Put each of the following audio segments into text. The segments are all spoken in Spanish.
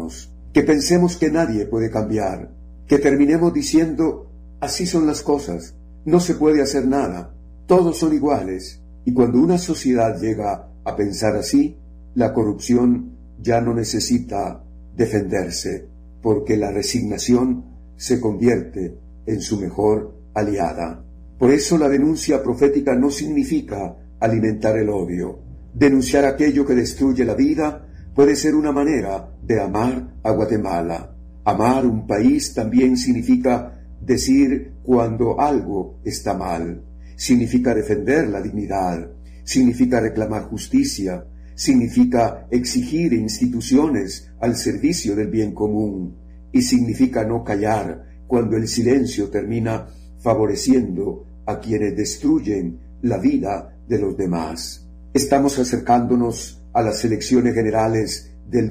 quejarnos, que pensemos que nadie puede cambiar, que terminemos diciendo, así son las cosas, no se puede hacer nada, todos son iguales. Y cuando una sociedad llega a pensar así, la corrupción ya no necesita defenderse, porque la resignación se convierte en su mejor aliada. Por eso la denuncia profética no significa alimentar el odio. Denunciar aquello que destruye la vida puede ser una manera de amar a Guatemala. Amar un país también significa decir cuando algo está mal. Significa defender la dignidad, significa reclamar justicia, significa exigir instituciones al servicio del bien común y significa no callar cuando el silencio termina favoreciendo a quienes destruyen la vida de los demás. Estamos acercándonos a las elecciones generales del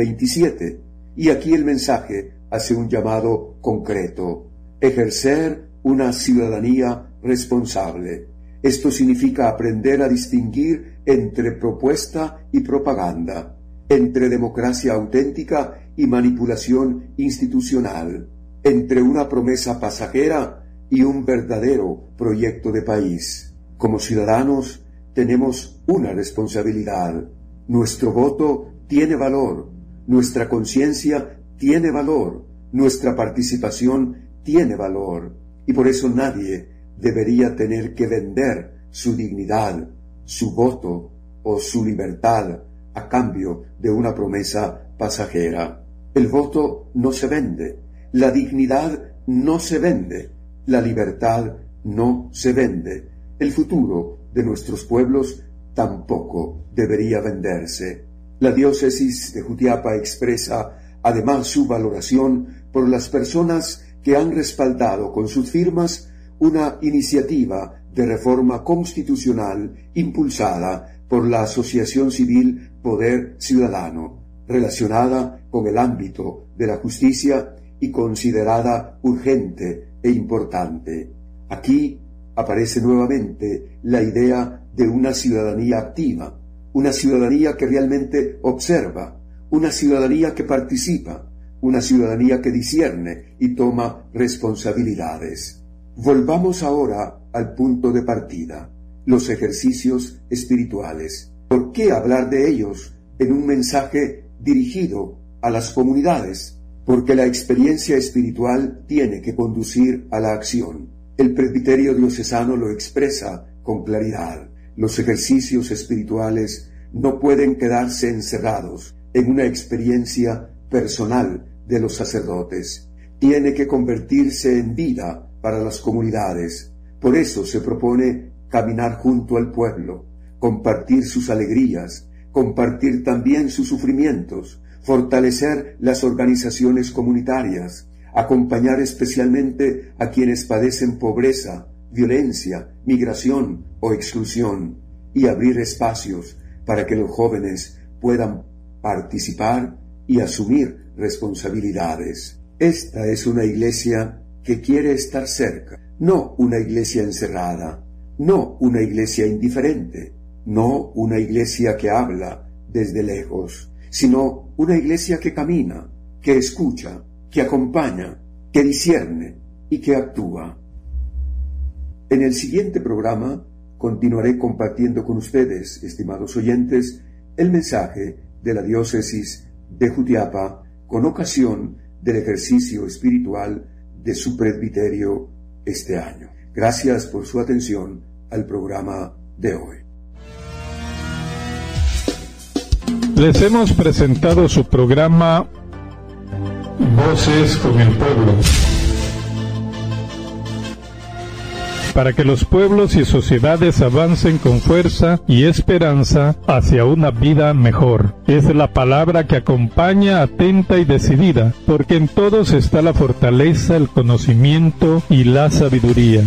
2027 y aquí el mensaje hace un llamado concreto: ejercer una ciudadanía responsable. Esto significa aprender a distinguir entre propuesta y propaganda, entre democracia auténtica y manipulación institucional, entre una promesa pasajera y un verdadero proyecto de país. Como ciudadanos tenemos una responsabilidad. Nuestro voto tiene valor, nuestra conciencia tiene valor, nuestra participación tiene valor, y por eso nadie debería tener que vender su dignidad, su voto o su libertad a cambio de una promesa pasajera. El voto no se vende, la dignidad no se vende, la libertad no se vende, el futuro de nuestros pueblos tampoco debería venderse. La diócesis de Jutiapa expresa además su valoración por las personas que han respaldado con sus firmas una iniciativa de reforma constitucional impulsada por la Asociación Civil Poder Ciudadano, relacionada con el ámbito de la justicia y considerada urgente e importante. Aquí aparece nuevamente la idea de una ciudadanía activa, una ciudadanía que realmente observa, una ciudadanía que participa, una ciudadanía que discierne y toma responsabilidades. Volvamos ahora al punto de partida, los ejercicios espirituales. ¿Por qué hablar de ellos en un mensaje dirigido a las comunidades? Porque la experiencia espiritual tiene que conducir a la acción. El presbiterio diocesano lo expresa con claridad. Los ejercicios espirituales no pueden quedarse encerrados en una experiencia personal de los sacerdotes. Tiene que convertirse en vida para las comunidades. Por eso se propone caminar junto al pueblo, compartir sus alegrías, compartir también sus sufrimientos, fortalecer las organizaciones comunitarias, acompañar especialmente a quienes padecen pobreza, violencia, migración o exclusión, y abrir espacios para que los jóvenes puedan participar y asumir responsabilidades. Esta es una iglesia que quiere estar cerca, no una iglesia encerrada, no una iglesia indiferente, no una iglesia que habla desde lejos, sino una iglesia que camina, que escucha, que acompaña, que discierne y que actúa. En el siguiente programa continuaré compartiendo con ustedes, estimados oyentes, el mensaje de la diócesis de Jutiapa con ocasión del ejercicio espiritual de su presbiterio este año. Gracias por su atención al programa de hoy. Les hemos presentado su programa Voces con el Pueblo, para que los pueblos y sociedades avancen con fuerza y esperanza hacia una vida mejor. Es la palabra que acompaña atenta y decidida, porque en todos está la fortaleza, el conocimiento y la sabiduría.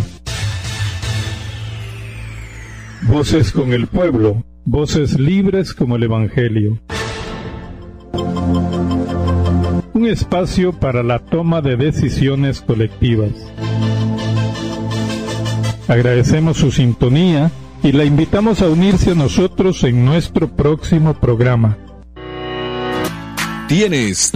Voces con el Pueblo, voces libres como el Evangelio. Un espacio para la toma de decisiones colectivas. Agradecemos su sintonía y la invitamos a unirse a nosotros en nuestro próximo programa. Tienes